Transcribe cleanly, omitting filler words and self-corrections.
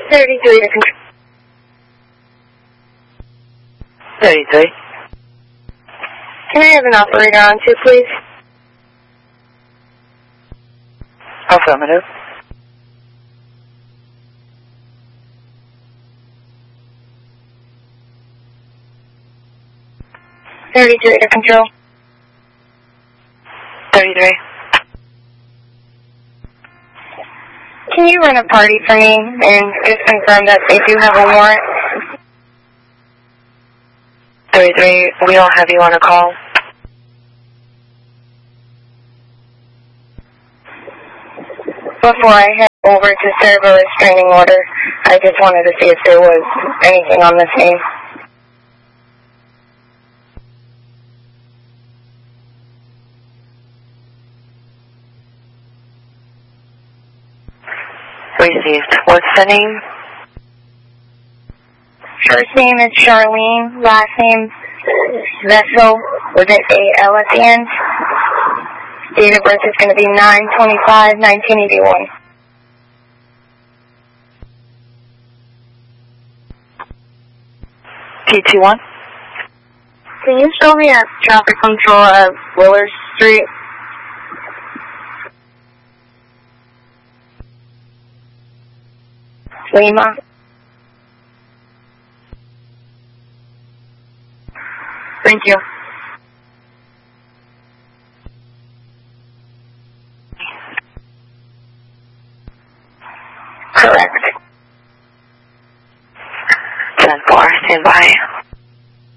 33 to control. 33. Can I have an operator on too, please? Affirmative. To control. 33. Can you run a party for me and just confirm that they do have a warrant? 33, we don't have you on a call. Before I head over to serve a restraining order, I just wanted to see if there was anything on the scene. Received. What's the name? First name is Charlene, last name Vessel with an A-L at the end. Date of birth is going to be 9/25/1981. T21. Can you show me a traffic control of Willard Street? Lima. Thank you. Correct. 10-4, stand by.